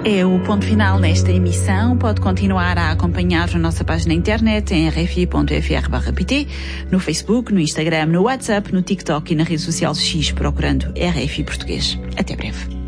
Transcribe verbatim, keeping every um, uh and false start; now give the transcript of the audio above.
É o ponto final nesta emissão. Pode continuar a acompanhar a nossa página na internet em r f i ponto f r barra p t, no Facebook, no Instagram, no WhatsApp, no TikTok e na rede social X, procurando R F I Português. Até breve.